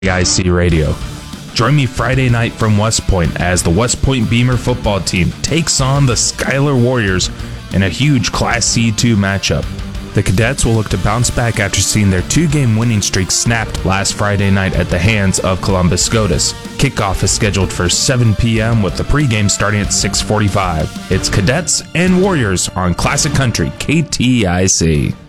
KTIC Radio. Join me Friday night from West Point as the West Point Beamer football team takes on the Schuyler Warriors in a huge Class C2 matchup. The Cadets will look to bounce back after seeing their 2-game winning streak snapped last Friday night at the hands of Columbus SCOTUS. Kickoff is scheduled for 7 p.m. with the pregame starting at 6:45. It's Cadets and Warriors on Classic Country KTIC.